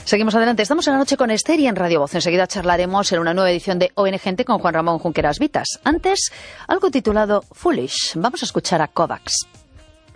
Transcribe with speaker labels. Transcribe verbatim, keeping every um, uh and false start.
Speaker 1: Seguimos adelante. Estamos en la noche con Esther y en Radio Voz. Enseguida charlaremos en una nueva edición de O N Gente con Juan Ramón Junqueras Vitas. Antes, algo titulado Foolish. Vamos a escuchar a Kovacs.